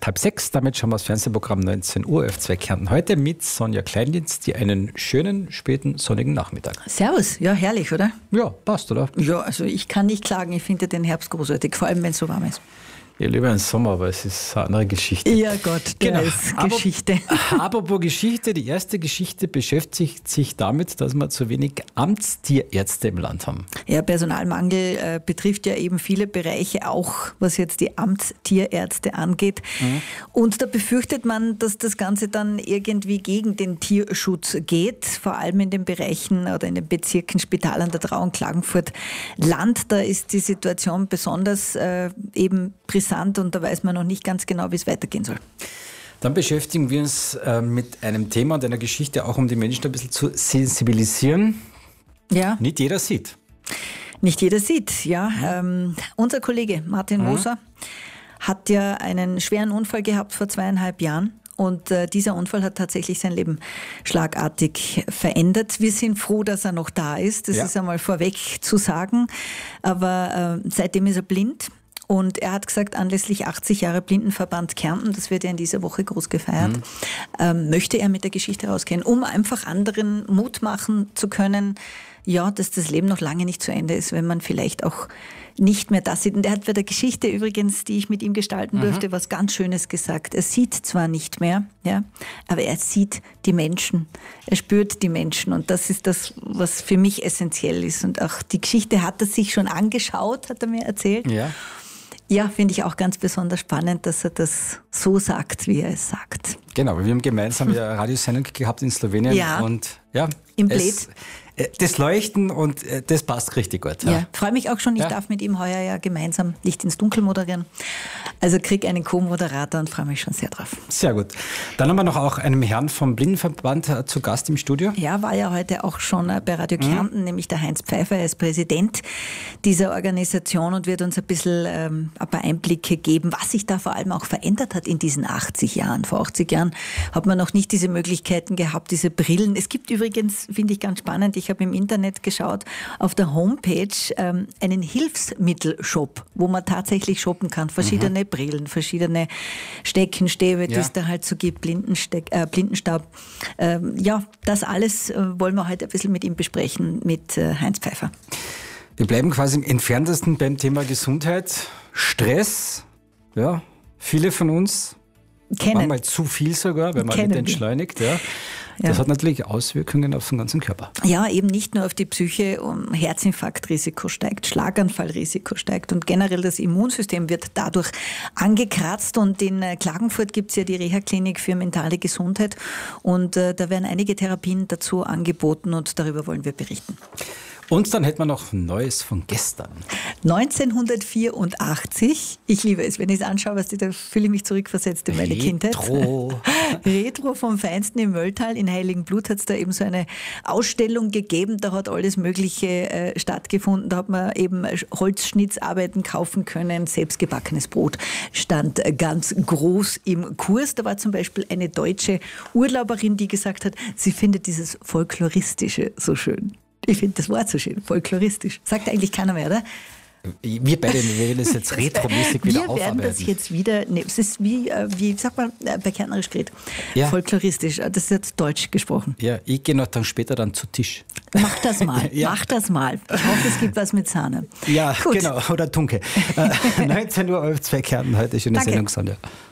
5:30. Damit schauen wir das Fernsehprogramm 19 Uhr F2 Kärnten. Heute mit Sonja Kleindienst, die einen schönen, späten, sonnigen Nachmittag. Servus, ja herrlich, oder? Ja, passt, oder? Ja, also ich kann nicht klagen, ich finde den Herbst großartig, vor allem wenn es so warm ist. Ich liebe den Sommer, aber es ist eine andere Geschichte. Ja Gott, der ist Geschichte. Apropos Geschichte, die erste Geschichte beschäftigt sich damit, dass wir zu wenig Amtstierärzte im Land haben. Ja, Personalmangel betrifft ja eben viele Bereiche, auch was jetzt die Amtstierärzte angeht. Und da befürchtet man, dass das Ganze dann irgendwie gegen den Tierschutz geht, vor allem in den Bereichen oder in den Bezirken Spital an der Drau und Klagenfurt Land. Da ist die Situation besonders eben brisant und da weiß man noch nicht ganz genau, wie es weitergehen soll. Dann beschäftigen wir uns mit einem Thema und einer Geschichte, auch um die Menschen ein bisschen zu sensibilisieren. Ja. Nicht jeder sieht. Nicht jeder sieht, ja. Unser Kollege Martin Moser hat ja einen schweren Unfall gehabt vor 2,5 Jahren. Und dieser Unfall hat tatsächlich sein Leben schlagartig verändert. Wir sind froh, dass er noch da ist. Das ist einmal vorweg zu sagen. Aber seitdem ist er blind. Und er hat gesagt, anlässlich 80 Jahre Blindenverband Kärnten, das wird ja in dieser Woche groß gefeiert, möchte er mit der Geschichte rausgehen, um einfach anderen Mut machen zu können, ja, dass das Leben noch lange nicht zu Ende ist, wenn man vielleicht auch nicht mehr das sieht. Und er hat bei der Geschichte übrigens, die ich mit ihm gestalten durfte, was ganz Schönes gesagt. Er sieht zwar nicht mehr, ja, aber er sieht die Menschen. Er spürt die Menschen. Und das ist das, was für mich essentiell ist. Und auch die Geschichte hat er sich schon angeschaut, hat er mir erzählt. Ja. Ja, finde ich auch ganz besonders spannend, dass er das so sagt, wie er es sagt. Genau, wir haben gemeinsam ja eine Radiosendung gehabt in Slowenien. Ja. Und ja, Im Bled. Das Leuchten und das passt richtig gut. Ja, freue mich auch schon. Ich darf mit ihm heuer ja gemeinsam Licht ins Dunkel moderieren. Also kriege einen Co-Moderator und freue mich schon sehr drauf. Sehr gut. Dann haben wir noch auch einen Herrn vom Blindenverband zu Gast im Studio. Ja, war ja heute auch schon bei Radio Kärnten, nämlich der Heinz Pfeiffer. Er ist Präsident dieser Organisation und wird uns ein bisschen ein paar Einblicke geben, was sich da vor allem auch verändert hat in diesen 80 Jahren. Vor 80 Jahren hat man noch nicht diese Möglichkeiten gehabt, diese Brillen. Es gibt übrigens, finde ich ganz spannend, ich habe im Internet geschaut, auf der Homepage einen Hilfsmittelshop, wo man tatsächlich shoppen kann. Verschiedene Brillen, verschiedene Stecken, Stäbe, die es da halt so gibt, Blindenstab. Ja, das alles wollen wir heute ein bisschen mit ihm besprechen, mit Heinz Pfeiffer. Wir bleiben quasi im Entferntesten beim Thema Gesundheit. Stress, ja, viele von uns manchmal zu viel sogar, wenn man nicht entschleunigt. Ja. Das hat natürlich Auswirkungen auf den ganzen Körper. Ja, eben nicht nur auf die Psyche. Herzinfarktrisiko steigt, Schlaganfallrisiko steigt und generell das Immunsystem wird dadurch angekratzt. Und in Klagenfurt gibt es ja die Reha-Klinik für mentale Gesundheit und da werden einige Therapien dazu angeboten und darüber wollen wir berichten. Und dann hätten wir noch Neues von gestern. 1984, ich liebe es, wenn ich es anschaue, da fühle ich mich zurückversetzt in meine Kindheit. Retro vom Feinsten im Mölltal. In Heiligenblut hat es da eben so eine Ausstellung gegeben, da hat alles Mögliche stattgefunden. Da hat man eben Holzschnitzarbeiten kaufen können, selbstgebackenes Brot stand ganz groß im Kurs. Da war zum Beispiel eine deutsche Urlauberin, die gesagt hat, sie findet dieses Folkloristische so schön. Ich finde das Wort so schön, folkloristisch. Sagt eigentlich keiner mehr, oder? Wir beide werden es jetzt retromäßig wieder aufarbeiten. Wir werden das jetzt wieder, es ist wie sagt man, bei Kärntnerisch geredet, folkloristisch, das ist jetzt deutsch gesprochen. Ja, ich gehe noch dann später dann zu Tisch. Mach das mal, mach das mal. Ich hoffe, es gibt was mit Sahne. Ja, gut. Genau, oder Tunke. 19 Uhr auf 2 Kärnten, heute schöne Sendung, Sonja.